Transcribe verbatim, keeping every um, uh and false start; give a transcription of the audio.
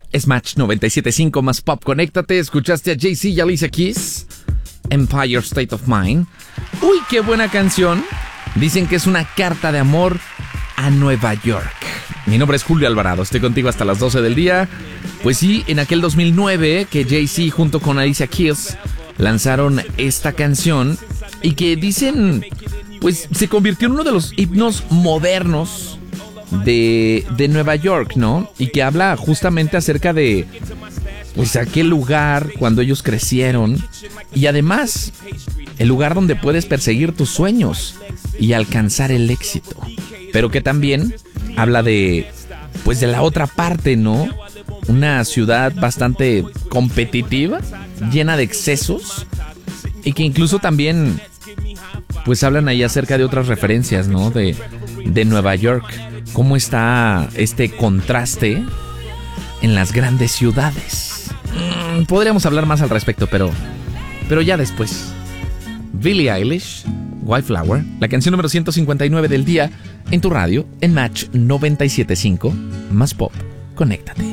Es Match noventa y siete punto cinco más Pop. Conéctate. Escuchaste a Jay-Z y Alicia Keys. Empire State of Mind. Uy, qué buena canción. Dicen que es una carta de amor a Nueva York. Mi nombre es Julio Alvarado. Estoy contigo hasta las doce del día. Pues sí, en aquel dos mil nueve que Jay-Z junto con Alicia Keys lanzaron esta canción y que dicen, pues se convirtió en uno de los himnos modernos de, de Nueva York, ¿no? Y que habla justamente acerca de, pues, aquel lugar cuando ellos crecieron y además el lugar donde puedes perseguir tus sueños y alcanzar el éxito. Pero que también habla de, pues, de la otra parte, ¿no? Una ciudad bastante competitiva, llena de excesos y que incluso también, pues, hablan ahí acerca de otras referencias, ¿no? De, de Nueva York. Cómo está este contraste en las grandes ciudades. Mm, podríamos hablar más al respecto, pero, pero ya después. Billie Eilish, White Flower, la canción número ciento cincuenta y nueve del día, en tu radio, en Match noventa y siete punto cinco, más Pop. Conéctate.